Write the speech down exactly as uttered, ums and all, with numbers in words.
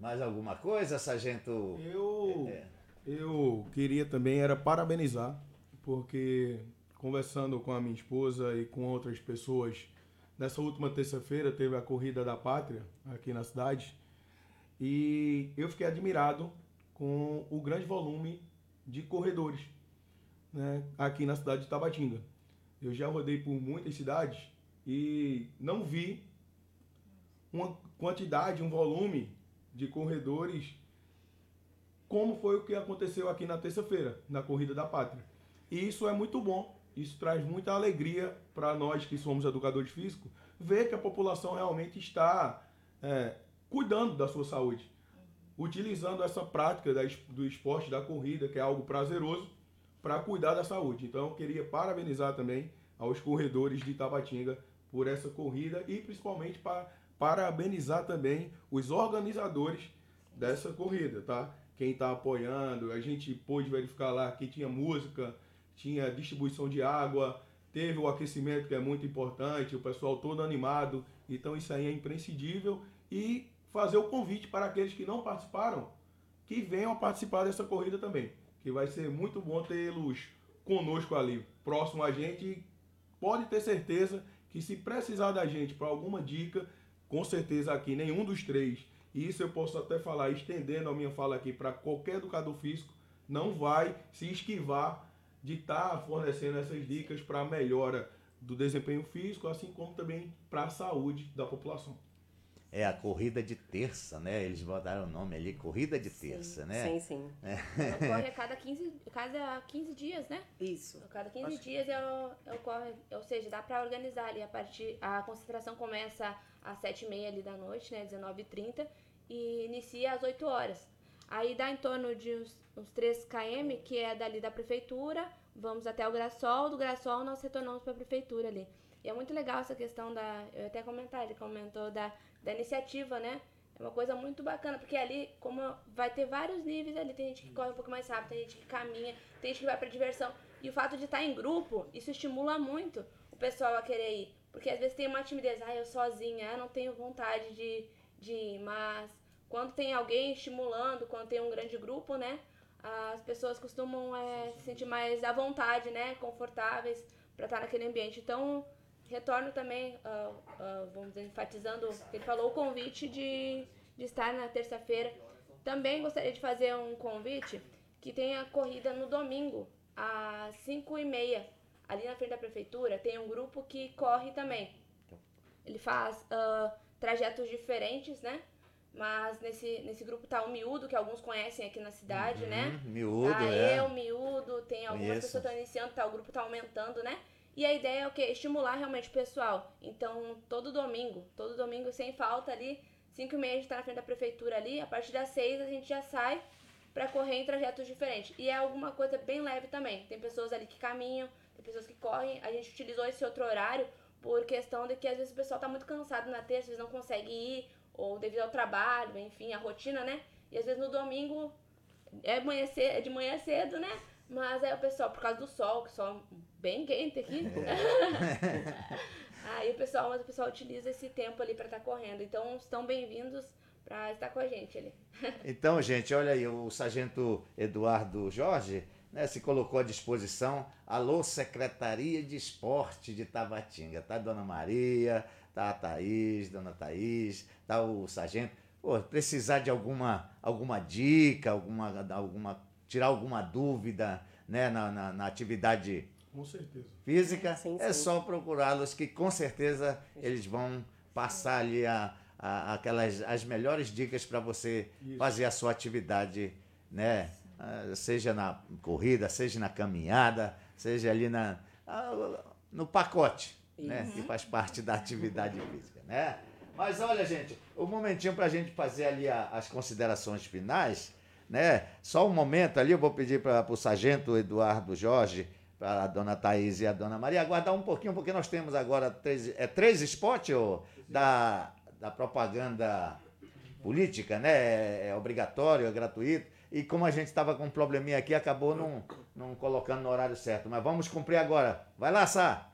Mais alguma coisa, sargento? Eu, É. eu queria também era parabenizar, porque conversando com a minha esposa e com outras pessoas, nessa última terça-feira teve a Corrida da Pátria aqui na cidade, e eu fiquei admirado com o grande volume de corredores, né, aqui na cidade de Tabatinga. Eu já rodei por muitas cidades e não vi uma quantidade, um volume de corredores como foi o que aconteceu aqui na terça-feira, na Corrida da Pátria. E isso é muito bom, isso traz muita alegria para nós que somos educadores físicos, ver que a população realmente está é, cuidando da sua saúde, utilizando essa prática da, do esporte, da corrida, que é algo prazeroso, para cuidar da saúde. Então eu queria parabenizar também aos corredores de Tabatinga por essa corrida e principalmente para parabenizar também os organizadores dessa corrida, tá? Quem está apoiando, a gente pôde verificar lá que tinha música, tinha distribuição de água, teve o aquecimento que é muito importante, o pessoal todo animado, então isso aí é imprescindível, e fazer o convite para aqueles que não participaram, que venham participar dessa corrida também, que vai ser muito bom tê-los conosco ali, próximo a gente, e pode ter certeza que se precisar da gente para alguma dica, com certeza aqui nenhum dos três, e isso eu posso até falar, estendendo a minha fala aqui para qualquer educador físico, não vai se esquivar de estar tá fornecendo essas dicas para a melhora do desempenho físico, assim como também para a saúde da população. É a corrida de terça, né? Eles botaram o nome ali, corrida de terça, sim, né? Sim, sim. É. Ela ocorre a cada quinze, cada quinze dias, né? Isso. A cada quinze Acho... dias é, ocorre, ou seja, dá para organizar ali a partir, a concentração começa às sete e meia ali da noite, né? dezenove e trinta, e inicia às oito horas. Aí dá em torno de uns, uns três quilômetros, que é dali da prefeitura, vamos até o Grassol, do Grassol nós retornamos para a prefeitura ali. E é muito legal essa questão da, eu até comentar, ele comentou da, da iniciativa, né? É uma coisa muito bacana, porque ali, como vai ter vários níveis ali, tem gente que corre um pouco mais rápido, tem gente que caminha, tem gente que vai pra diversão. E o fato de estar em grupo, isso estimula muito o pessoal a querer ir. Porque às vezes tem uma timidez, ah, eu sozinha, eu não tenho vontade de, de ir, mas quando tem alguém estimulando, quando tem um grande grupo, né, as pessoas costumam é, se sentir mais à vontade, né, confortáveis para estar naquele ambiente. Então, retorno também, uh, uh, vamos dizer, enfatizando, ele falou o convite de, de estar na terça-feira. Também gostaria de fazer um convite que tem a corrida no domingo, às cinco e meia, ali na frente da prefeitura, tem um grupo que corre também. Ele faz uh, trajetos diferentes, né? Mas nesse, nesse grupo tá o Miúdo, que alguns conhecem aqui na cidade, uhum, né? Miúdo, tá é. eu, Miúdo, tem algumas Conheço. pessoas que estão iniciando, tá, o grupo tá aumentando, né? E a ideia é o quê? Estimular realmente o pessoal. Então, todo domingo, todo domingo, sem falta ali, cinco e meia a gente tá na frente da prefeitura ali, a partir das seis a gente já sai pra correr em trajetos diferentes. E é alguma coisa bem leve também. Tem pessoas ali que caminham, tem pessoas que correm. A gente utilizou esse outro horário por questão de que às vezes o pessoal tá muito cansado na terça, eles não conseguem ir, ou devido ao trabalho, enfim, a rotina, né? E às vezes no domingo é, manhã cedo, é de manhã cedo, né? Mas aí o pessoal, por causa do sol, que o sol é bem quente aqui, é. aí o pessoal, mas o pessoal utiliza esse tempo ali para estar tá correndo. Então, estão bem-vindos para estar com a gente ali. Então, gente, olha aí, o sargento Eduardo Jorge, né, se colocou à disposição. Alô, Secretaria de Esporte de Tabatinga. Tá a Dona Maria, tá a Thaís, Dona Thaís, tá o sargento. Pô, precisar de alguma, alguma dica, alguma, alguma, tirar alguma dúvida, né, na, na, na atividade Com certeza. física, Sim, é sim. só procurá-los, que com certeza eles vão passar ali a, a, aquelas, as melhores dicas para você Isso. fazer a sua atividade, né? Seja na corrida, seja na caminhada, seja ali na, no pacote, né? Que faz parte da atividade física, né? Mas olha, gente, um momentinho para a gente fazer ali a, as considerações finais, né? Só um momento ali, eu vou pedir para o sargento Eduardo Jorge, para a Dona Thaís e a Dona Maria aguardar um pouquinho, porque nós temos agora três, é, três spots oh, da, da propaganda política, né? É, é obrigatório, é gratuito. E como a gente estava com um probleminha aqui, acabou não, não colocando no horário certo. Mas vamos cumprir agora. Vai lá, Sá!